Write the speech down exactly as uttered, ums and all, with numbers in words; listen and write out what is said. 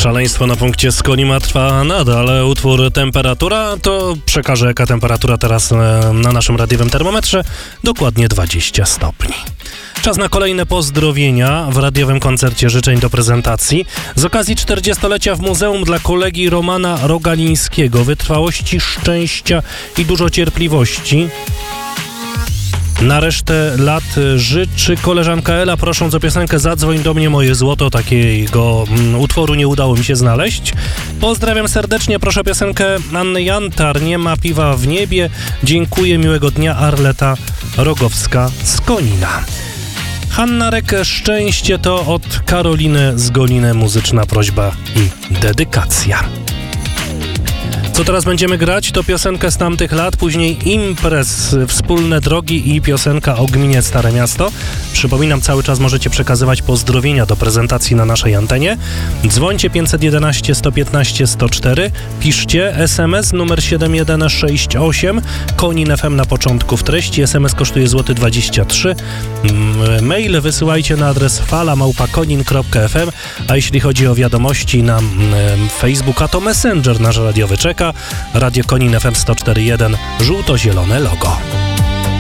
Szaleństwo na punkcie z Konima trwa nadal. Utwór Temperatura, to przekażę jaka temperatura teraz na naszym radiowym termometrze. Dokładnie dwadzieścia stopni. Czas na kolejne pozdrowienia w radiowym koncercie życzeń do prezentacji. Z okazji czterdziestolecia w Muzeum dla kolegi Romana Rogalińskiego. Wytrwałości, szczęścia i dużo cierpliwości. Na resztę lat życzy koleżanka Ela, prosząc o piosenkę Zadzwoń do mnie moje złoto. Takiego mm, utworu nie udało mi się znaleźć. Pozdrawiam serdecznie, proszę piosenkę Anny Jantar, Nie ma piwa w niebie. Dziękuję, miłego dnia, Arleta Rogowska z Konina. Hanna Rek, Szczęście to od Karoliny z Goliny, muzyczna prośba i dedykacja. Co teraz będziemy grać, to piosenkę z tamtych lat, później imprez, Wspólne drogi i piosenka o gminie Stare Miasto. Przypominam, cały czas możecie przekazywać pozdrowienia do prezentacji na naszej antenie. Dzwońcie pięćset jedenaście sto piętnaście sto cztery, piszcie es em es numer siedem jeden sześć osiem, Konin F M na początku w treści, es em es kosztuje złoty dwadzieścia trzy. Mail wysyłajcie na adres fala małpa konin kropka ef em, a jeśli chodzi o wiadomości na Facebooka, to Messenger nasz radiowy czeka. Radio Konin F M sto cztery jeden, żółto-zielone logo.